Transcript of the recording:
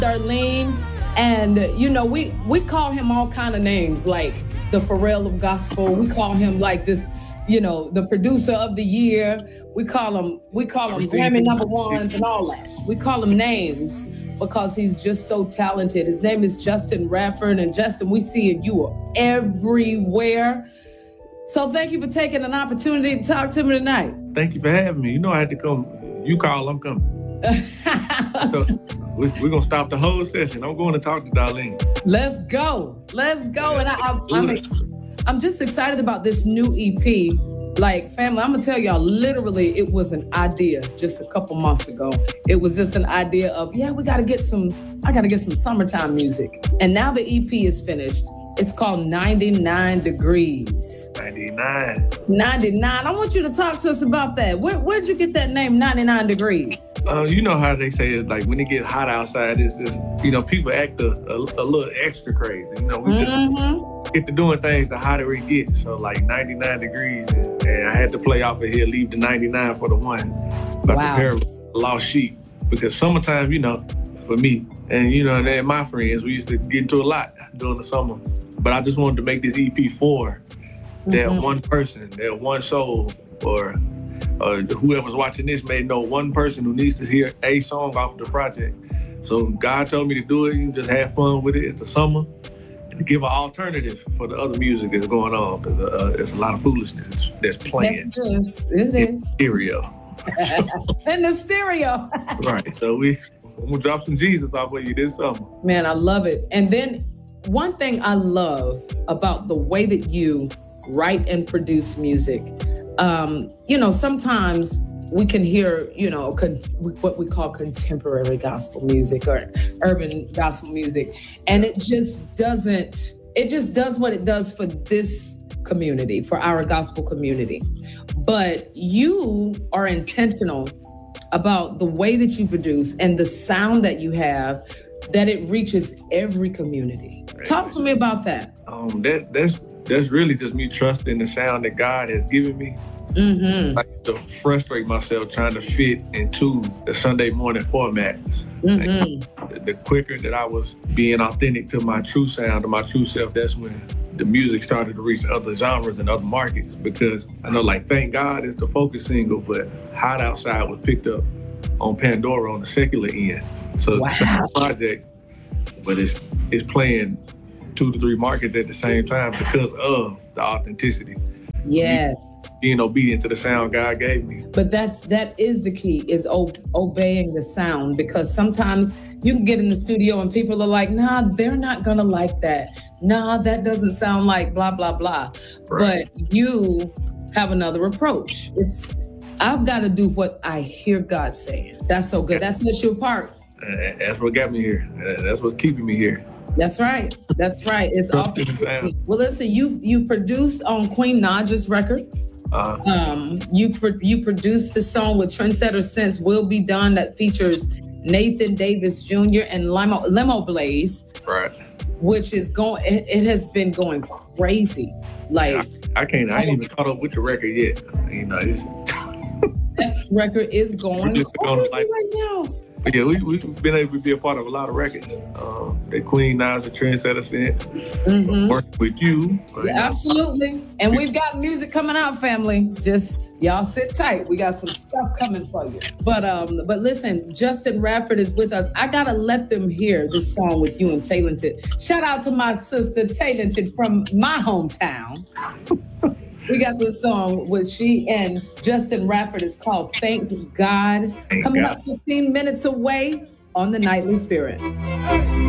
Darlene. And, we call him all kind of names, like the Pharrell of gospel. We call him like this, the producer of the year. We call him Grammy number ones and all that. We call him names because he's just so talented. His name is Justin Radford. And Justin, we see it. You are everywhere. So thank you for taking an opportunity to talk to me tonight. Thank you for having me. I had to come. You call, I'm coming. So we're going to stop the whole session. I'm going to talk to Darlene. Let's go. And I'm just excited about this new EP. Like, family, I'm going to tell y'all, literally, it was an idea just a couple months ago. It was just an idea of, I got to get some summertime music. And now the EP is finished. It's called 99 Degrees. 99. I want you to talk to us about that. Where'd you get that name, 99 Degrees? You know how they say it's like when it gets hot outside, it's just, people act a little extra crazy. We just get to doing things the hotter it gets. So like 99 degrees. And I had to play off of here, leave the 99 for the one. But prepare a lost sheep. Because summertime, for me, and my friends, we used to get into a lot during the summer. But I just wanted to make this EP for that one person, that one soul, or whoever's watching this may know one person who needs to hear a song off the project. So God told me to do it. You just have fun with it. It's the summer. And to give an alternative for the other music that's going on. Because there's a lot of foolishness that's playing. It is. Stereo. In the stereo. Right. So I'm going to drop some Jesus off of you this summer. Man, I love it. And then one thing I love about the way that you write and produce music, sometimes we can hear, what we call contemporary gospel music or urban gospel music. And it just does what it does for this community, for our gospel community. But you are intentional about the way that you produce and the sound that you have, that it reaches every community. Right. Talk to me about that. That's really just me trusting the sound that God has given me. I used to frustrate myself trying to fit into the Sunday morning formats. Like, the quicker that I was being authentic to my true sound, to my true self, that's when the music started to reach other genres and other markets. Because I know, like, Thank God is the focus single, but Hot Outside was picked up on Pandora on the secular end. So it's a project, but it's playing 2 to 3 markets at the same time because of the authenticity. Yes. Being obedient to the sound God gave me. But that is the key, is obeying the sound, because sometimes you can get in the studio and people are like, nah, they're not gonna like that. Nah, that doesn't sound like blah, blah, blah. Right. But you have another approach. I've got to do what I hear God saying. That's so good. That sets you apart. That's what got me here. That's what's keeping me here. That's right. It's awesome. Well, listen, you produced on Queen Naja's record. You produced the song with Trendsetter Sense, Will Be Done, that features Nathan Davis Jr. and Limo Blaze. Right. Which is it has been going crazy. Like, I ain't even caught up with the record yet. That record is going crazy right now. But yeah, we've been able to be a part of a lot of records. The Queen Naja, Trendsetter Sense, working with you. Yeah, absolutely. And we've got music coming out, family. Just y'all sit tight. We got some stuff coming for you. But listen, Justin Radford is with us. I gotta let them hear this song with you and Talented. Shout out to my sister Talented from my hometown. We got this song with she and Justin Radford. It's called Thank God. Coming up 15 minutes away on The Nightly Spirit.